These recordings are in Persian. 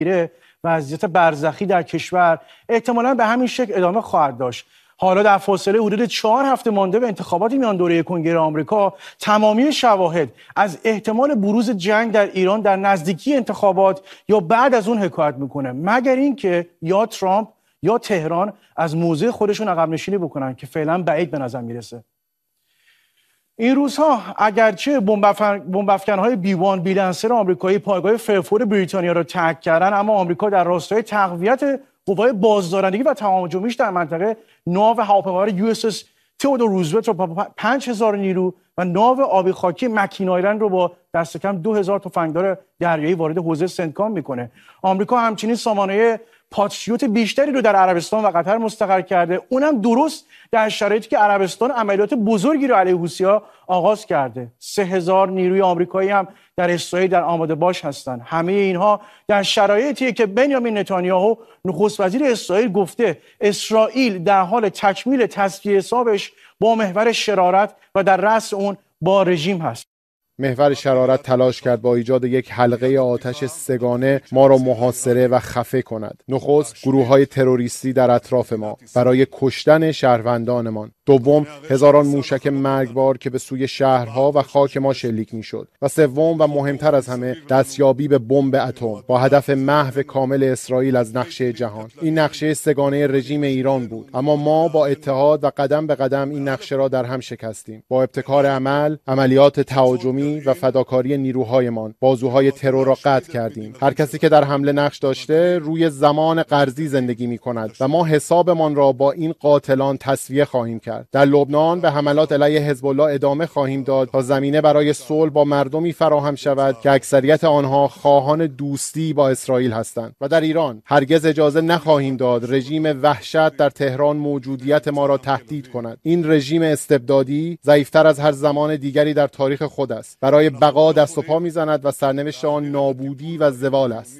وضعیت برزخی در کشور احتمالاً به همین شکل ادامه خواهد داشت. حالا در فاصله حدود 4 هفته مانده به انتخابات میان دوره کنگره آمریکا، تمامی شواهد از احتمال بروز جنگ در ایران در نزدیکی انتخابات یا بعد از اون حکایت میکنه، مگر اینکه یا ترامپ یا تهران از موضع خودشون عقب نشینی بکنن که فعلا بعید به نظر میرسه. این روزها اگرچه بمب‌افکن‌های B1 بیلنسر آمریکایی پایگاه فرفور بریتانیا را ترک کردن، اما آمریکا در راستای تقویت قوای بازدارندگی و تهاجمیش در منطقه ناو هواپیمابر USS تئودور روزولت رو با 5000 نیرو و ناو آبی خاکی مکین آیلند رو با دست کم 2000 تفنگدار دریایی وارد حوزه سنتکام میکنه. آمریکا همچنین سامانه پاتریوت بیشتری رو در عربستان و قطر مستقر کرده، اونم درست در شرایطی که عربستان عملیات بزرگی رو علیه حوثی‌ها آغاز کرده. 3000 نیروی آمریکایی هم در اسرائیل در آماده باش هستند. همه اینها در شرایطی که بنیامین نتانیاهو نخست وزیر اسرائیل گفته اسرائیل در حال تکمیل تصفیه حسابش با محور شرارت و در رأس اون با رژیم هست. محور شرارت تلاش کرد با ایجاد یک حلقه آتش سگانه ما را محاصره و خفه کند. نخست گروه‌های تروریستی در اطراف ما برای کشتن شهروندانمان. دوم هزاران موشک مرگبار که به سوی شهرها و خاک ما شلیک می‌شد. و سوم و مهمتر از همه دستیابی به بمب اتم با هدف محو کامل اسرائیل از نقشه جهان. این نقشه سگانه رژیم ایران بود، اما ما با اتحاد و قدم به قدم این نقشه را در هم شکستیم. با ابتکار عمل، عملیات تهاجمی و فداکاری نیروهایمان بازوهای ترور را قطع کردیم. هر کسی که در حمله نقش داشته روی زمان قرضی زندگی می‌کند و ما حسابمان را با این قاتلان تسویه خواهیم کرد. در لبنان به حملات علیه حزب الله ادامه خواهیم داد تا زمینه برای صلح با مردمی فراهم شود که اکثریت آنها خواهان دوستی با اسرائیل هستند. و در ایران هرگز اجازه نخواهیم داد رژیم وحشت در تهران موجودیت ما را تهدید کند. این رژیم استبدادی ضعیف‌تر از هر زمان دیگری در تاریخ خود است. برای بقا دست و پا می‌زند و سرنوشت آن نابودی و زوال است.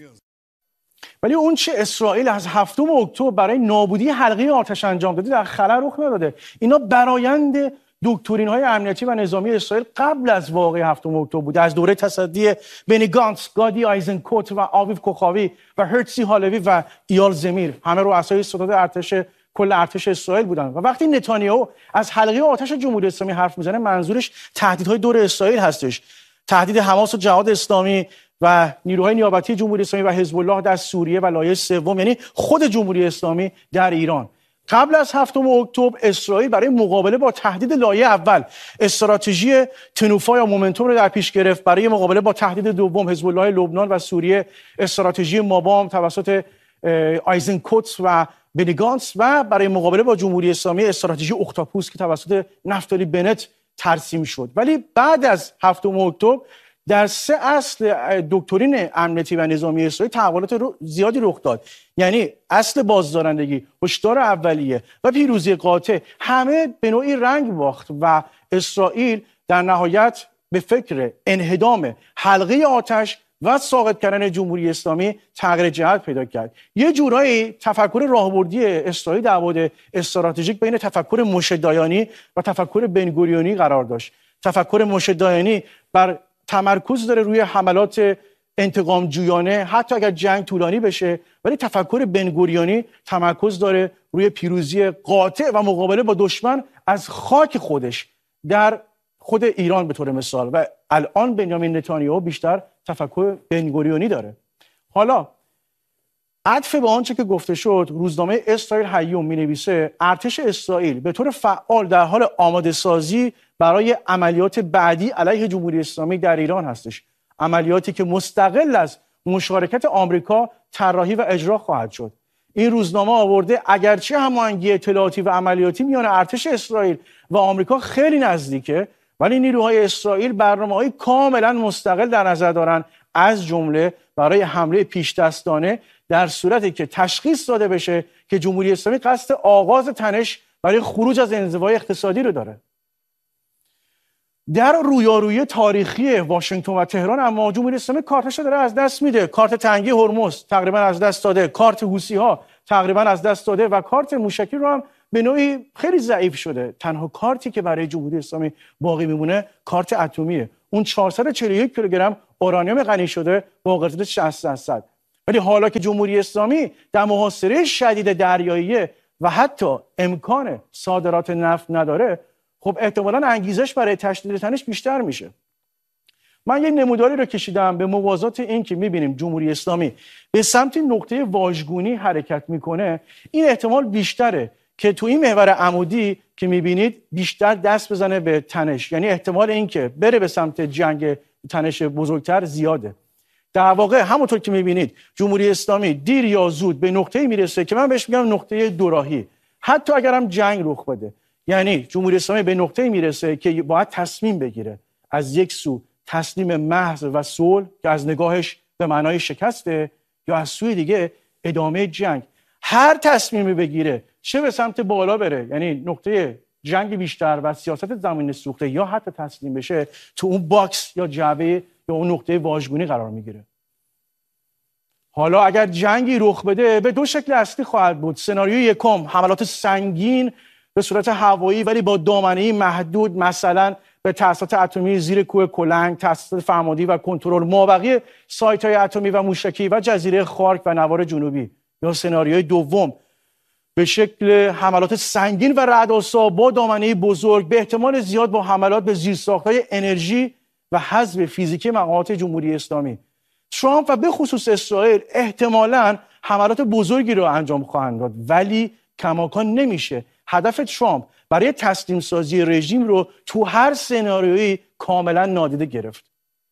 ولی اون چه اسرائیل از 7 اکتبر برای نابودی حلقه آتش انجام داده در خلا رخ نداده. اینا برآیند دکترین‌های امنیتی و نظامی اسرائیل قبل از واقعه 7 اکتبر بوده، از دوره تصدی بنی گانتس، گادی آیزنکوت و آویو کوخاوی و هرتزی هالوی و ایال زمیر، همه رؤسای ستاد کل ارتش اسرائیل بودن. و وقتی نتانیاهو از حلقه آتش جمهوری اسلامی حرف میزنه، منظورش تهدیدهای دور اسرائیل هستش، تهدید حماس و جهاد اسلامی و نیروهای نیابتی جمهوری اسلامی و حزب الله در سوریه و لایه سوم یعنی خود جمهوری اسلامی در ایران. قبل از 7 اکتبر اسرائیل برای مقابله با تهدید لایه اول استراتژی تنوفا یا مومنتوم رو در پیش گرفت، برای مقابله با تهدید دوم حزب الله لبنان و سوریه استراتژی مابام توسط آیزنکوت و بنی گانتس و برای مقابله با جمهوری اسلامی استراتژی اختاپوس که توسط نفتالی بنت ترسیم شد. ولی بعد از 7 اکتبر در 3 اصل دکترین امنیتی و نظامی اسرائیل تحولات زیادی رخ داد. یعنی اصل بازدارندگی، هشدار اولیه و پیروزی قاطع همه به نوعی رنگ باخت و اسرائیل در نهایت به فکر انهدام حلقه آتش و ساقط کردن جمهوری اسلامی تغییر جهت پیدا کرد. یه جورایی تفکر راهبردی اسرائیل در بعد استراتژیک بین تفکر موشه دایانی و تفکر بنگوریونی قرار داشت. تفکر موشه دایانی بر تمرکز داره روی حملات انتقام جویانه حتی اگر جنگ طولانی بشه، ولی تفکر بنگوریونی تمرکز داره روی پیروزی قاطع و مقابله با دشمن از خاک خودش در خود ایران به طور مثال. و الان بنیامین نتانیاهو بیشتر تفکر بنگوریونی داره. حالا عطف به آنچه که گفته شد، روزنامه اسرائیل هیوم می‌نویسه ارتش اسرائیل به طور فعال در حال آماده سازی برای عملیات بعدی علیه جمهوری اسلامی در ایران هستش، عملیاتی که مستقل از مشارکت آمریکا طراحی و اجرا خواهد شد. این روزنامه آورده اگرچه هماهنگی اطلاعاتی و عملیاتی میان ارتش اسرائیل و آمریکا خیلی نزدیکه، ولی نیروهای اسرائیل برنامه‌های کاملا مستقل در نظر دارن، از جمله برای حمله پیش دستانه در صورتی که تشخیص داده بشه که جمهوری اسلامی قصد آغاز تنش برای خروج از انزوای اقتصادی رو داره. در رویارویی تاریخی واشنگتن و تهران اما جمهوری اسلامی کارتش رو داره از دست میده. کارت تنگی هرمز تقریبا از دست داده، کارت حوثی‌ها تقریبا از دست داده و کارت موشکی رو هم به نوعی خیلی ضعیف شده. تنها کارتی که برای جمهوری اسلامی باقی میمونه کارت اتمیه. اون 441 کیلوگرم اورانیوم غنی شده با قطعیت 60%. ولی حالا که جمهوری اسلامی در محاصره شدید دریایی و حتی امکان صادرات نفت نداره، خب احتمالاً انگیزش برای تشدید تنش بیشتر میشه. من یه نموداری رو کشیدم به موازات این که میبینیم جمهوری اسلامی به سمت نقطه واژگونی حرکت میکنه. این احتمال بیشتره که تو این محور عمودی که میبینید بیشتر دست بزنه به تنش، یعنی احتمال این که بره به سمت جنگ تنش بزرگتر زیاده. در واقع همونطور که میبینید جمهوری اسلامی دیر یا زود به نقطه‌ای میرسه که من بهش میگم نقطه دوراهی، حتی اگر هم جنگ رخ بده. یعنی جمهوری اسلامی به نقطه‌ای میرسه که باید تصمیم بگیره، از یک سو تسلیم محض و صلح که از نگاهش به معنای شکسته، یا از سوی دیگه ادامه جنگ. هر تصمیمی بگیره، چه به سمت بالا بره، یعنی نقطه جنگ بیشتر و سیاست زمین سوخته، یا حتی تسلیم بشه، تو اون باکس یا جعبه یا اون نقطه واژگونی قرار میگیره. حالا اگر جنگی رخ بده به دو شکل اصلی خواهد بود. سناریوی یکم حملات سنگین به صورت هوایی ولی با دامنه‌ای محدود، مثلا به تأسیسات اتمی زیر کوه کلنگ، تأسیسات فرماندهی و کنترل مابقی سایت‌های اتمی و موشکی و جزیره خارک و نوار جنوبی. یا سناریوی دوم به شکل حملات سنگین و رعدآسا با دامنه‌ای بزرگ، به احتمال زیاد با حملات به زیرساخت‌های انرژی و حذف فیزیکی مقامات جمهوری اسلامی. ترامپ و به خصوص اسرائیل احتمالاً حملات بزرگی رو انجام خواهند داد، ولی کماکان نمیشه هدف ترامپ برای تسلیم سازی رژیم رو تو هر سناریویی کاملا نادیده گرفت.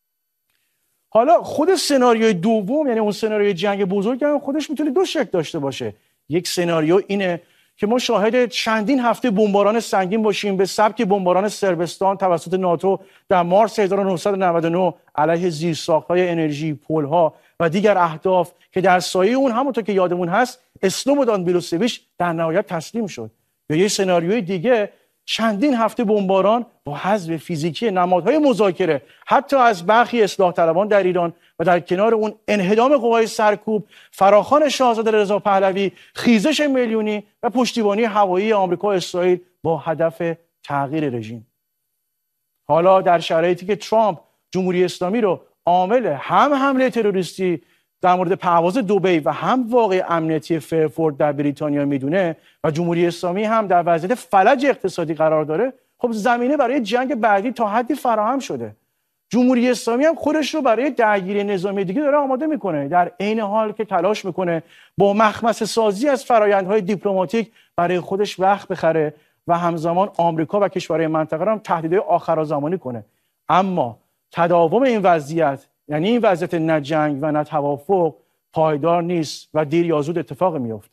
حالا خود سناریوی دوم، یعنی اون سناریوی جنگ بزرگ، هم خودش میتونه دو شکل داشته باشه. یک سناریو اینه که ما شاهد چندین هفته بمباران سنگین باشیم به سبک بمباران صربستان توسط ناتو در مارس 1999 علیه زیرساخت‌های انرژی، پل‌ها و دیگر اهداف که در سایه اون همونطور که یادمون هست اسلوبودان میلوسویچ در نهایت تسلیم شد. یا یه سناریوی دیگه چندین هفته بمباران با حذف فیزیکی نمادهای مذاکره حتی از برخی اصلاح طلبان در ایران و در کنار اون انهدام قوای سرکوب، فراخوان شاهزاده رضا پهلوی، خیزش میلیونی و پشتیبانی هوایی آمریکا و اسرائیل با هدف تغییر رژیم. حالا در شرایطی که ترامپ جمهوری اسلامی رو عامل هم حمله تروریستی در مورد پرواز دبی و هم واقع امنیتی فرفورد در بریتانیا میدونه و جمهوری اسلامی هم در وضعیت فلج اقتصادی قرار داره، خب زمینه برای جنگ بعدی تا حدی فراهم شده. جمهوری اسلامی هم خودش رو برای درگیری نظامی دیگه داره آماده میکنه، در عین حال که تلاش میکنه با مخمصه سازی از فرآیندهای دیپلماتیک برای خودش وقت بخره و همزمان آمریکا و کشورهای منطقه رو هم تهدیدهای آخرالزمانی کنه. اما تداوم این وضعیت، یعنی این وضعیت نه جنگ و نه توافق، پایدار نیست و دیر یا زود اتفاق میفته.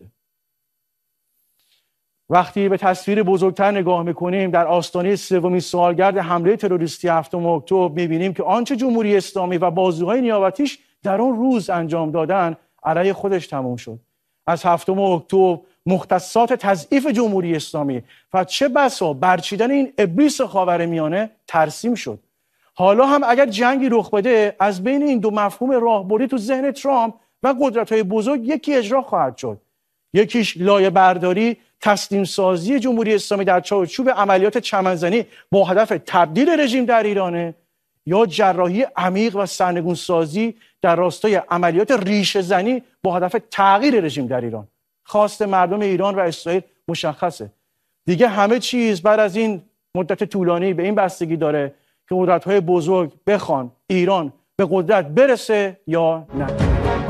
وقتی به تصویر بزرگتر نگاه میکنیم، در آستانه سومین سالگرد حمله تروریستی 7 اکتبر میبینیم که آنچه جمهوری اسلامی و بازوهای نیابتیش در اون روز انجام دادن علیه خودش تموم شد. از 7 اکتبر مختصات تضعیف جمهوری اسلامی و چه بسا برچیدن این ابلیس خاورمیانه ترسیم شد. حالا هم اگر جنگی رخ بده، از بین این دو مفهوم راهبردی تو ذهن ترامپ و قدرت‌های بزرگ یکی اجرا خواهد شد. یکیش لایه برداری، تسلیم سازی جمهوری اسلامی در چارچوب عملیات چمنزنی با هدف تبدیل رژیم در ایرانه، یا جراحی عمیق و سرنگون سازی در راستای عملیات ریشه زنی با هدف تغییر رژیم در ایران. خواست مردم ایران و اسرائیل مشخصه. دیگه همه چیز بعد از این مدت طولانی به این بستگی داره که قدرت‌های بزرگ بخوان ایران به قدرت برسه یا نه.